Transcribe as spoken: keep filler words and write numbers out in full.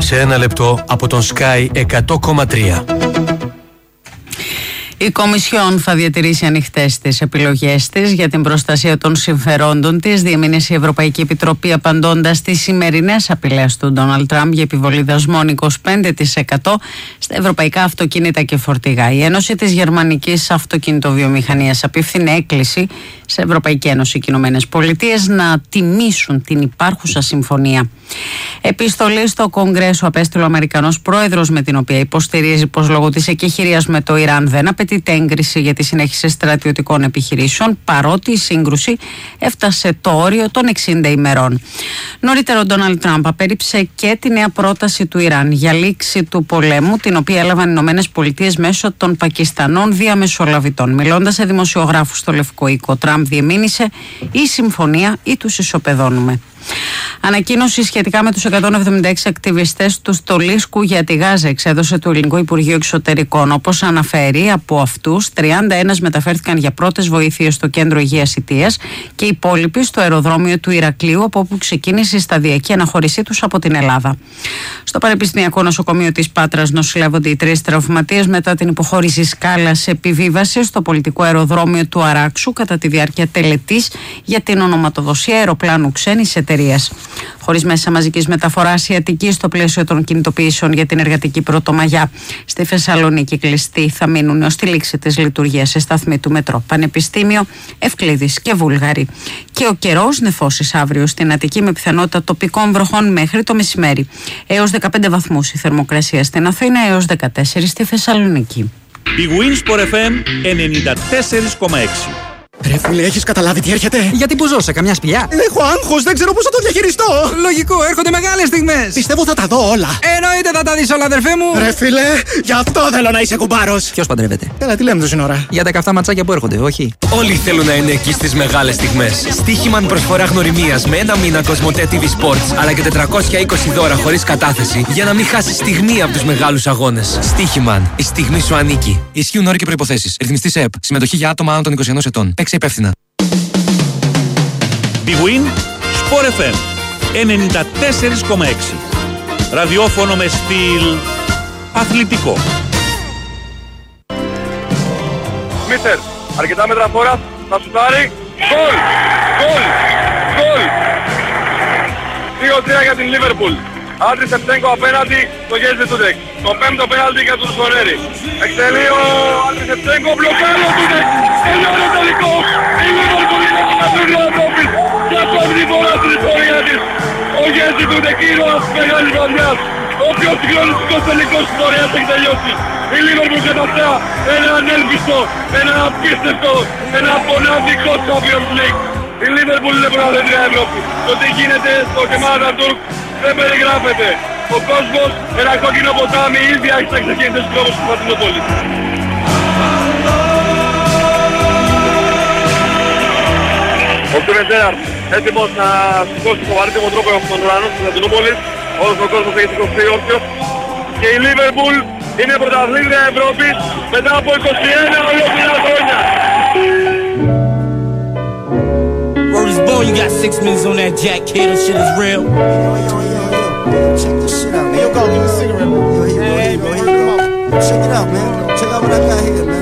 σε ένα λεπτό από τον Sky εκατό κόμμα τρία. Η Κομισιόν θα διατηρήσει ανοιχτές τις επιλογές της για την προστασία των συμφερόντων της, διεμήνυσε η Ευρωπαϊκή Επιτροπή απαντώντας στις σημερινές απειλές του Ντόναλντ Τραμπ για επιβολή δασμών είκοσι πέντε τοις εκατό στα ευρωπαϊκά αυτοκίνητα και φορτηγά. Η Ένωση της Γερμανικής Αυτοκινητοβιομηχανίας απίφθινε έκκληση σε Ευρωπαϊκή Ένωση και Ηνωμένες Πολιτείες να τιμήσουν την υπάρχουσα συμφωνία. Επιστολή στο Κογκρέσο απέστειλε ο Αμερικανός πρόεδρος, με την οποία υποστηρίζει πως λόγω της εκεχηρίας με το Ιράν δεν απαιτείται έγκριση για τη συνέχιση στρατιωτικών επιχειρήσεων, παρότι η σύγκρουση έφτασε το όριο των εξήντα ημερών. Νωρίτερα, ο Ντόναλντ Τραμπ απέρριψε και τη νέα πρόταση του Ιράν για λήξη του πολέμου, την οποία έλαβαν οι Ηνωμένες Πολιτείες μέσω των Πακιστανών διαμεσολαβητών. Μιλώντας σε δημοσιογράφους στο Λευκό Οίκο, ο Τραμπ διεμήνυσε: η συμφωνία ή τους ισοπεδώνουμε. Ανακοίνωση σχετικά με τους εκατόν εβδομήντα έξι ακτιβιστές του Στολίσκου για τη Γάζα εξέδωσε το Ελληνικό Υπουργείο Εξωτερικών. Όπως αναφέρει, από αυτούς τριάντα ένα μεταφέρθηκαν για πρώτες βοήθειες στο κέντρο υγείας Ιτίας και οι υπόλοιποι στο αεροδρόμιο του Ηρακλείου, από όπου ξεκίνησε η σταδιακή αναχώρησή τους από την Ελλάδα. Στο Πανεπιστημιακό Νοσοκομείο της Πάτρας νοσηλεύονται οι τρεις τραυματίες μετά την υποχώρηση σκάλας επιβίβασης στο πολιτικό αεροδρόμιο του Αράξου κατά τη διάρκεια τελετής για την ονοματοδοσία αεροπλάνου ξένης εταιρείας. Χωρίς μέσα μαζικής μεταφοράς, η Αττική στο πλαίσιο των κινητοποιήσεων για την εργατική πρωτομαγιά στη Θεσσαλονίκη κλειστή θα μείνουν ως τη λήξη της λειτουργίας σε σταθμή του μετρό Πανεπιστήμιο, Ευκλήδης και Βούλγαρη. Και ο καιρός: νεφώσεις αύριο στην Αττική με πιθανότητα τοπικών βροχών μέχρι το μεσημέρι. Έως δεκαπέντε βαθμούς η θερμοκρασία στην Αθήνα, έως δεκατέσσερα στη Θεσσαλονίκη. Η Winsport εφ εμ ενενήντα τέσσερα κόμμα έξι. Ρε φίλε, έχεις καταλάβει τι έρχεται? Γιατί που ζω, σε καμιά σπηλιά? Έχω άγχος, δεν ξέρω πώς θα το διαχειριστώ. Λογικό, έρχονται μεγάλες στιγμές. Πιστεύω θα τα δω όλα. Εννοείται θα τα δεις όλα, αδερφέ μου. Ρε φίλε, γι' αυτό θέλω να είσαι κουμπάρος. Ποιος παντρεύεται? Έλα, τι λέμε τόση ώρα? Για τα καυτά ματσάκια που έρχονται, όχι? Όλοι θέλουν να είναι εκεί στις μεγάλες στιγμές. Στοίχημαν προσφορά γνωριμίας με ένα μήνα Κοσμοτέ τι βι Sports, αλλά και τετρακόσια είκοσι δώρα χωρίς κατάθεση για να μην χάσεις στιγμή από τους μεγάλους αγώνες. Στοίχημαν, η στιγμή σου ανήκει. Ισχύουν όροι και προϋποθέσεις. Ρυθμιστής ΕΠ. Συμμετοχή για άτομα άνω των είκοσι ενός ετών. Παίξε υπεύθυνα. Big Win Sport εφ εμ ενενήντα τέσσερα κόμμα έξι. Ραδιόφωνο με στυλ αθλητικό. Μίστερ, αρκετά μέτρα φόρας, θα σουτάρει. Γκολ! Γκολ! Γκολ! δύο τρία για την Λίβερπουλ. Άντρης Σεπτέγκο απέναντι στο Γέζι Τούντεκ. Το πέμπτο πέναλτι για τον Σονέρι. Εκτελεί ο Άντρης Σεπτέγκο, μπλοκάρει ο Τούντεκ. Τελειώνει ο τελικός. Η Λίβερπουλ είναι η κατηγορία Ευρώπης. Για πέμπτη φορά στην ιστορία της. Ο Γέζι Τούντεκ, ήρωας της μεγάλης βραδιάς. Ο πιο συγκλονιστικός τελικός της ιστορίας έχει τελειώσει. Η Λίβερπουλ καταστά ένα ανέλπιστο, ένα απίστευτο, ένα μοναδικό Champions League. Η Λίβερπουλ είναι πρωταθλήτρια Ευρώπη. Το τι γίνεται στο Κεμάλ Ατατούρκ δεν περιγράφεται. Ο κόσμος, ένα κόκκινο ποτάμι, ήδη άρχισε να ξεκίνησε στους δρόμους της Κωνσταντινούπολης. Ο Στίβεν Τζέραρντ έτοιμος να σηκώσει το βαρύτιμο τρόπο από τον ουρανό της Κωνσταντινούπολης. Όλος ο κόσμος έχει σηκωθεί όρθιος. Και η Λίβερπουλ είναι πρωταθλήτρια Ευρώπης μετά από είκοσι ένα ολόκληρα χρόνια. Boy, you got six minutes on that jack, kid. That shit is real. Yo, yo, yo, yo, yo. Check this shit out, man. Yo, go, give me a cigarette. Yo, here you go, here you go, here you go. Check it out, man. Check out what I got here, man.